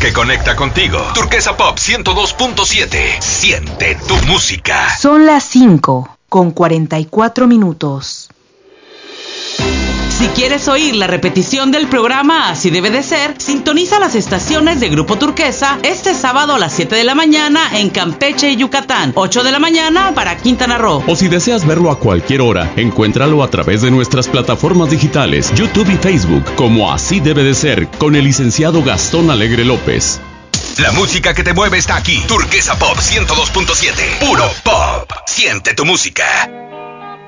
que conecta contigo. Turquesa Pop 102.7. Siente tu música. Son las 5:44. Si quieres oír la repetición del programa Así Debe de Ser, sintoniza las estaciones de Grupo Turquesa este sábado a las 7 de la mañana en Campeche y Yucatán, 8 de la mañana para Quintana Roo. O si deseas verlo a cualquier hora, encuéntralo a través de nuestras plataformas digitales, YouTube y Facebook, como Así Debe de Ser, con el licenciado Gastón Alegre López. La música que te mueve está aquí. Turquesa Pop 102.7. Puro pop. Siente tu música.